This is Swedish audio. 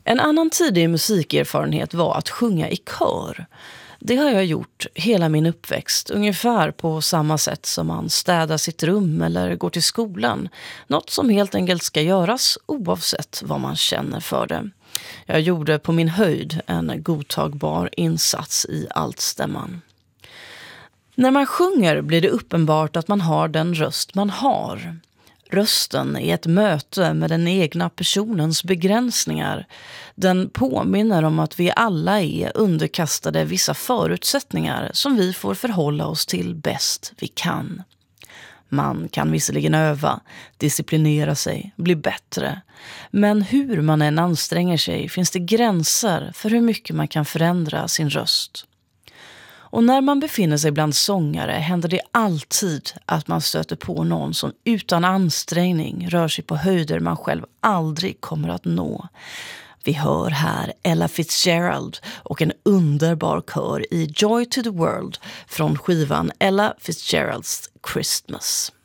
En annan tidig musikerfarenhet var att sjunga i kör. Det har jag gjort hela min uppväxt, ungefär på samma sätt som man städar sitt rum eller går till skolan. Något som helt enkelt ska göras oavsett vad man känner för det. Jag gjorde på min höjd en godtagbar insats i altstämman. När man sjunger blir det uppenbart att man har den röst man har. Rösten är ett möte med den egna personens begränsningar. Den påminner om att vi alla är underkastade vissa förutsättningar som vi får förhålla oss till bäst vi kan. Man kan visserligen öva, disciplinera sig, bli bättre. Men hur man än anstränger sig finns det gränser för hur mycket man kan förändra sin röst. Och när man befinner sig bland sångare händer det alltid att man stöter på någon som utan ansträngning rör sig på höjder man själv aldrig kommer att nå. Vi hör här Ella Fitzgerald och en underbar kör i Joy to the World från skivan Ella Fitzgerald's Christmas.